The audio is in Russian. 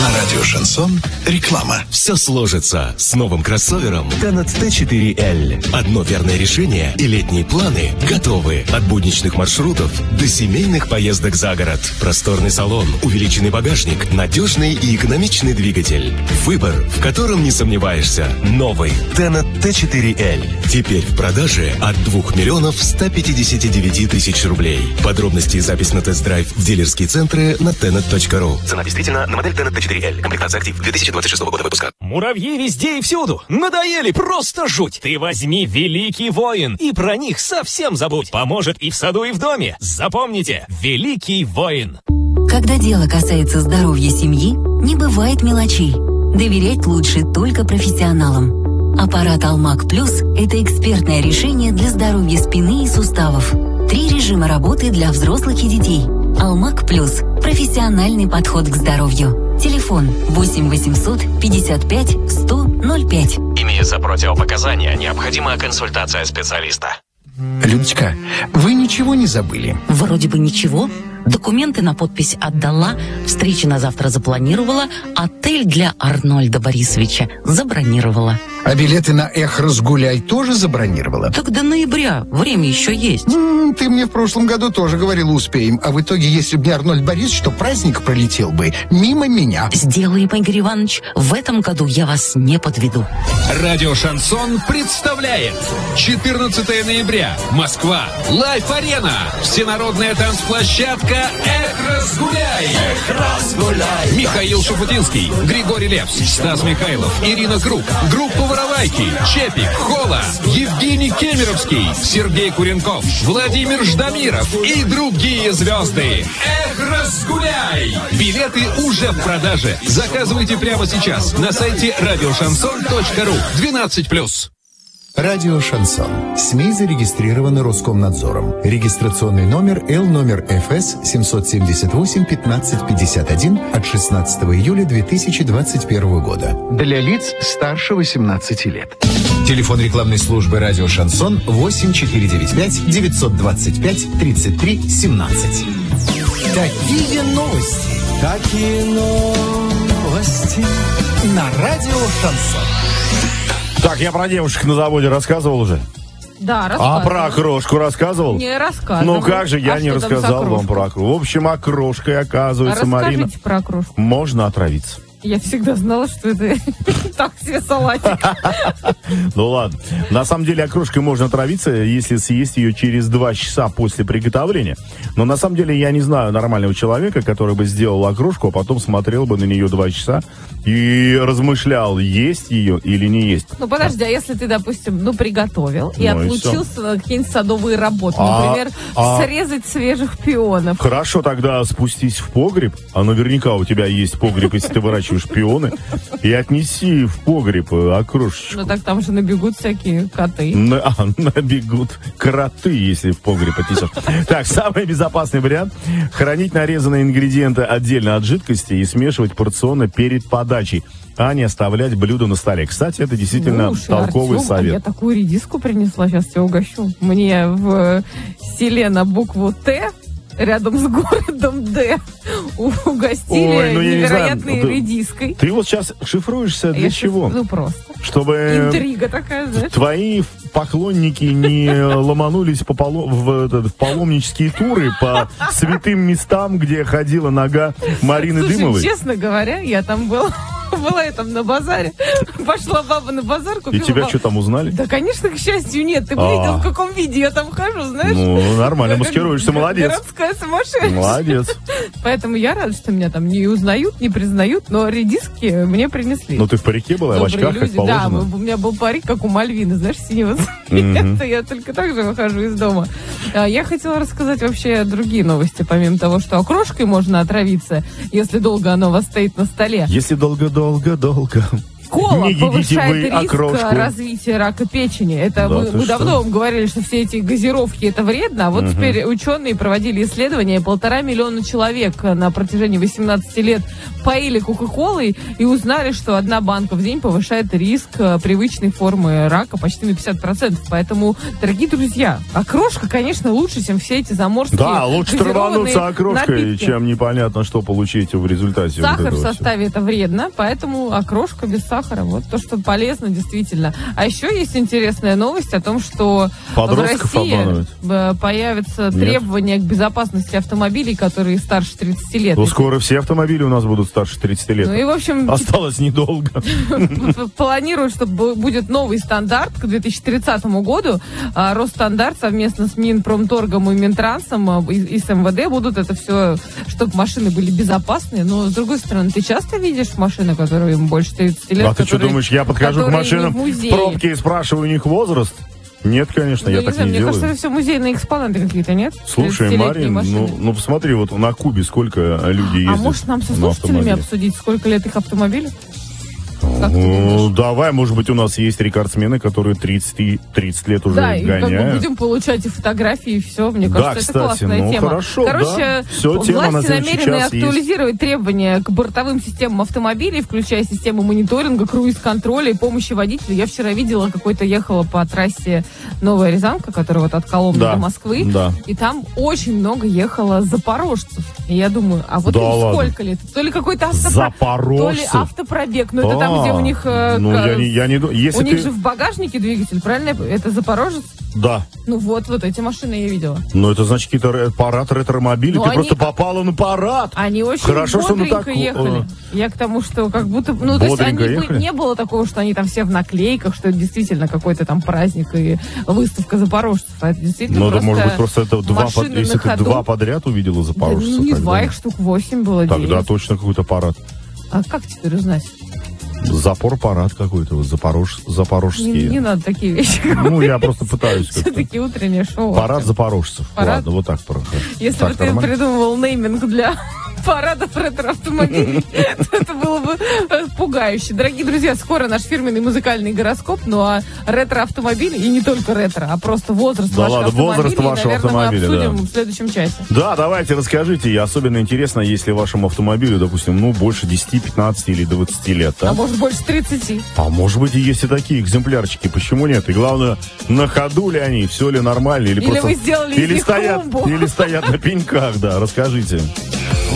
На радио «Шансон» реклама. Все сложится с новым кроссовером Tenet T4L. Одно верное решение, и летние планы готовы. От будничных маршрутов до семейных поездок за город. Просторный салон, увеличенный багажник, надежный и экономичный двигатель. Выбор, в котором не сомневаешься. Новый Tenet T4L. Теперь в продаже от 2 159 000 рублей. Подробности и запись на тест-драйв в дилерские центры на tenet.ru. Цена действительно на модель Tenet T4L. Комплектация «Актив» 2026 года выпуска. Муравьи везде и всюду. Надоели, просто жуть. Ты возьми «Великий воин» и про них совсем забудь. Поможет и в саду, и в доме. Запомните, «Великий воин». Когда дело касается здоровья семьи, не бывает мелочей. Доверять лучше только профессионалам. Аппарат «Алмак Плюс» – это экспертное решение для здоровья спины и суставов. 3 режима работы для взрослых и детей. «Алмак Плюс» – профессиональный подход к здоровью. Телефон 8 800 55 100 05. Имеются противопоказания, необходима консультация специалиста. Людочка, вы ничего не забыли? Вроде бы ничего. Документы на подпись отдала, встречи на завтра запланировала, отель для Арнольда Борисовича забронировала. А билеты на «Эх, разгуляй» тоже забронировала? Так до ноября, время еще есть. Ты мне в прошлом году тоже говорила, успеем. А в итоге, если бы не Арнольд Борисович, то праздник пролетел бы мимо меня. Сделаем, Игорь Иванович, в этом году я вас не подведу. Радио «Шансон» представляет 14 ноября. Москва. Лайф-арена. Всенародная танцплощадка «Эх, разгуляй». Эх, разгуляй. Михаил Шуфутинский, Григорий Лепс, Стас Михайлов, Ирина Круг, группа «Воровайки», Чепик, Хола, Евгений Кемеровский, Сергей Куренков, Владимир Ждамиров и другие звезды. Эх, разгуляй. Билеты уже в продаже. Заказывайте прямо сейчас на сайте радиошансон.ру. 12+. Радио «Шансон». СМИ зарегистрированы Роскомнадзором. Регистрационный номер Л номер ФС 778 1551 от 16 июля 2021 года. Для лиц старше 18 лет. Телефон рекламной службы «Радио «Шансон» 8495 925 33 17. Такие новости. Такие новости. На радио «Шансон». Так, я про девушек на заводе рассказывал уже? Да, рассказывал. А про окрошку рассказывал? Не рассказывал. Ну как же, я не рассказал вам про окрошку. В общем, окрошкой, оказывается, Марина... Расскажите про окрошку. Можно отравиться. Я всегда знала, что это так себе салатик. Ну ладно. На самом деле окрошкой можно отравиться, если съесть ее через 2 часа после приготовления. Но на самом деле я не знаю нормального человека, который бы сделал окрошку, а потом смотрел бы на нее 2 часа и размышлял, есть ее или не есть. Ну подожди, а если ты, допустим, приготовил и отлучился на какие-нибудь садовые работы, например, срезать свежих пионов. Хорошо, тогда спустись в погреб, а наверняка у тебя есть погреб, если ты выращиваешь пионы, и отнеси в погреб окрошечку. Ну так там же набегут всякие коты. Набегут кроты, если в погреб отнесешь. Так, самый безопасный вариант — хранить нарезанные ингредиенты отдельно от жидкости и смешивать порционно перед подачей, а не оставлять блюдо на столе. Кстати, это действительно толковый совет. Я такую редиску принесла, сейчас тебя угощу. Мне в селе на букву «Т» рядом с городом Д угостили невероятной редиской. Ты вот сейчас шифруешься для чего? Просто. Чтобы интрига такая, знаешь. Твои поклонники не ломанулись в паломнические туры по святым местам, где ходила нога Марины Дымовой. Честно говоря, я там была я там на базаре. Пошла баба на базар, купила. И тебя что там узнали? Да, конечно, к счастью, нет. Ты бы видел, в каком виде я там хожу, знаешь? Ну, нормально, маскируешься, молодец. Городская сумасшедшая. Молодец. Поэтому я рада, что меня там не узнают, не признают, но редиски мне принесли. Ну, ты в парике была, в очках, как положено? Да, у меня был парик, как у Мальвины, знаешь, синего цвета. Я только так же выхожу из дома. Я хотела рассказать вообще другие новости, помимо того, что окрошкой можно отравиться, если долго оно у вас стоит на столе. Если долго-долго-долго Кока-кола не едите вы повышает риск окрошку. развития рака печени. Это Да, мы давно вам говорили, что все эти газировки это вредно, а вот теперь ученые проводили исследования, 1,5 миллиона человек на протяжении 18 лет поили Кока-колой и узнали, что одна банка в день повышает риск привычной формы рака почти на 50%. Поэтому, дорогие друзья, окрошка, конечно, лучше, чем все эти заморские Да, лучше травануться окрошкой, напитки. чем непонятно, что получить в результате. Сахар вот в составе это вредно, поэтому окрошка без сахара. Вот то, что полезно, действительно. А еще есть интересная новость о том, что подростков в России обманывают. появятся требования к безопасности автомобилей, которые старше 30 лет. Ну, скоро все автомобили у нас будут старше 30 лет. Ну и, в общем, осталось недолго. планируют, что будет новый стандарт к 2030 году. Росстандарт совместно с Минпромторгом и Минтрансом и с МВД будут это все, чтобы машины были безопасные. Но, с другой стороны, ты часто видишь машины, которые им больше 30 лет? А ты что думаешь, я подхожу к машинам в пробке и спрашиваю у них возраст? Нет, конечно, я так не делаю. Мне кажется, это все музейные экспонаты какие-то, нет? Слушай, Марин, ну посмотри, вот на Кубе сколько люди ездят. А может нам со слушателями обсудить, сколько лет их автомобилю? Ну, давай, может быть, у нас есть рекордсмены, которые 30 лет уже гоняют. Да, и как бы будем получать и фотографии, и все. Мне кажется, кстати, это классная тема. Хорошо, короче, все, власти намерены актуализировать требования к бортовым системам автомобилей, включая систему мониторинга, круиз-контроля и помощи водителю. Я вчера видела, какой-то ехала по трассе Новая Рязанка, которая вот от Коломны до Москвы, и там очень много ехало запорожцев. И я думаю, а вот им сколько лет? То ли какой-то то ли автопробег, но это там, где у них у них же в багажнике двигатель, правильно? Это запорожец? Да. Ну вот эти машины я видела. Ну это значит какие-то парад ретромобили. Ты просто попала на парад. Они очень бодренько ехали. Я к тому, что как будто... Ну то есть не было такого, что они там все в наклейках, что это действительно какой-то там праздник и выставка запорожцев. А это действительно просто может быть, просто это если ты два подряд увидела запорожцев. Не два, их штук 8 было. Тогда точно какой-то парад. А как теперь узнать? Запор-парад какой-то, вот запорожские. Не надо такие вещи. Ну, я просто пытаюсь. Все-таки утреннее шоу. Парад запорожцев. Ладно, вот так. Если бы ты придумывал нейминг для парадов ретро-автомобилей, это было бы пугающе. Дорогие друзья, скоро наш фирменный музыкальный гороскоп, ну а ретро-автомобили, и не только ретро, а просто возраст вашего автомобиля, мы обсудим в следующем часе. Да, давайте расскажите. Особенно интересно, если вашему автомобилю, допустим, больше 10, 15 или 20 лет. А может больше 30. А может быть и есть и такие экземплярчики. Почему нет? И главное, на ходу ли они, все ли нормально, или просто... Вы сделали из них клумбу. Или стоят на пеньках, да. Расскажите.